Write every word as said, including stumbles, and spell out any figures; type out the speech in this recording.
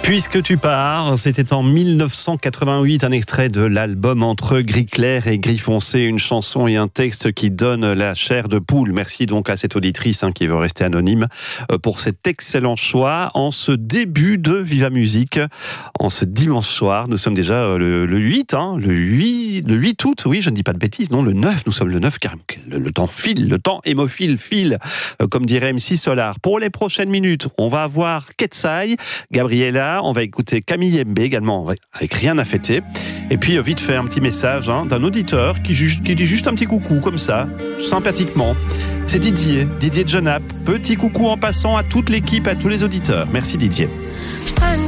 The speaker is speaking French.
Puisque tu pars, c'était en mille neuf cent quatre-vingt-huit, un extrait de l'album Entre gris clair et gris foncé, une chanson et un texte qui donnent la chair de poule. Merci donc à cette auditrice hein, qui veut rester anonyme pour cet excellent choix en ce début de Viva Musique, en ce dimanche soir. Nous sommes déjà le, le huit, hein, le huit, le huit août, oui, je ne dis pas de bêtises, non, le neuf, nous sommes le neuf, car le, le temps file, le temps hémophile file, comme dirait M C Solar. Pour les prochaines minutes, on va avoir Ketsai, Gabriella, on va écouter Camille Mbé également, avec Rien à fêter. Et puis, vite fait, un petit message hein, d'un auditeur qui, juge, qui dit juste un petit coucou, comme ça, sympathiquement. C'est Didier, Didier de Genappe. Petit coucou en passant à toute l'équipe, à tous les auditeurs. Merci Didier.